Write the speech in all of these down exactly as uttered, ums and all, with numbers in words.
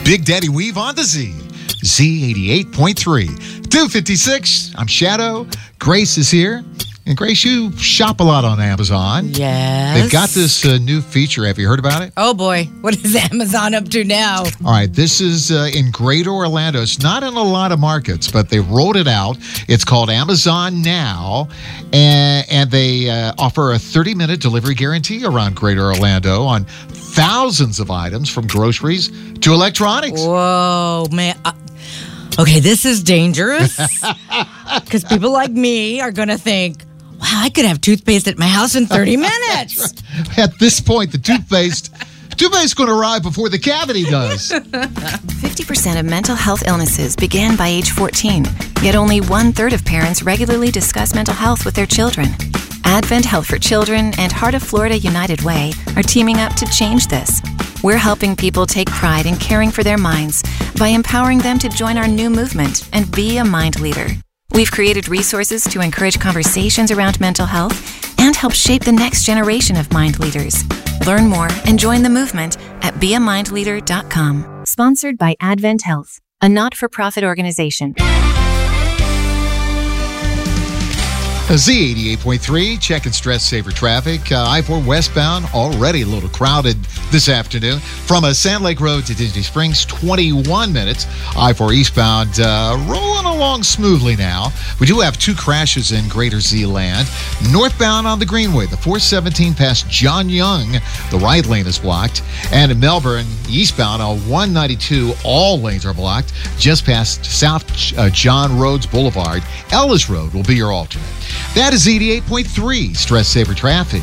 Big Daddy Weave on the Z. Z eighty-eight point three. two fifty-six. I'm Shadow. Grace is here. And Grace, you shop a lot on Amazon. Yes. They've got this uh, new feature. Have you heard about it? Oh, boy. What is Amazon up to now? All right. This is uh, in Greater Orlando. It's not in a lot of markets, but they rolled it out. It's called Amazon Now, and, and they uh, offer a thirty-minute delivery guarantee around Greater Orlando on thousands of items from groceries to electronics. Whoa, man. Uh, okay, this is dangerous because people like me are going to think, wow, I could have toothpaste at my house in thirty minutes. At this point, the toothpaste, toothpaste is going to arrive before the cavity does. fifty percent of mental health illnesses begin by age fourteen, yet only one-third of parents regularly discuss mental health with their children. Advent Health for Children and Heart of Florida United Way are teaming up to change this. We're helping people take pride in caring for their minds by empowering them to join our new movement and be a mind leader. We've created resources to encourage conversations around mental health and help shape the next generation of mind leaders. Learn more and join the movement at be a mind leader dot com. Sponsored by Advent Health, a not-for-profit organization. Z eighty-eight point three, checking stress saver traffic. Uh, I four westbound, already a little crowded this afternoon. From a Sand Lake Road to Disney Springs, twenty-one minutes. I four eastbound, uh, rolling along smoothly now. We do have two crashes in Greater Z-Land. Northbound on the Greenway, the four seventeen past John Young, the right lane is blocked. And in Melbourne, eastbound on one ninety-two, all lanes are blocked. Just past South uh, John Rhodes Boulevard, Ellis Road will be your alternate. That is eighty-eight point three stress saver traffic.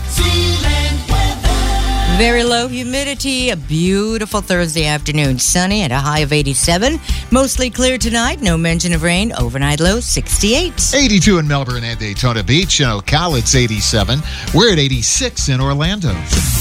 Very low humidity, a beautiful Thursday afternoon. Sunny at a high of eighty-seven. Mostly clear tonight, no mention of rain. Overnight low sixty-eight. eighty-two in Melbourne and Daytona Beach. In Ocala, it's eighty-seven. We're at eighty-six in Orlando.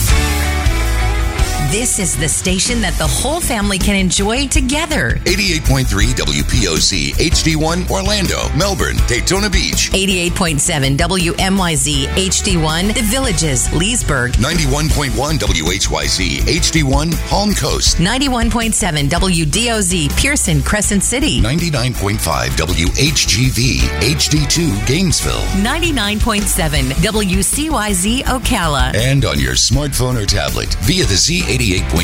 This is the station that the whole family can enjoy together. eighty-eight point three W P O Z H D one Orlando, Melbourne, Daytona Beach. eighty-eight point seven W M Y Z H D one The Villages, Leesburg. ninety-one point one W H Y Z H D one Palm Coast. ninety-one point seven W D O Z Pearson, Crescent City. ninety-nine point five W H G V H D two Gainesville. ninety-nine point seven W C Y Z Ocala. And on your smartphone or tablet via the Z eighty-eight point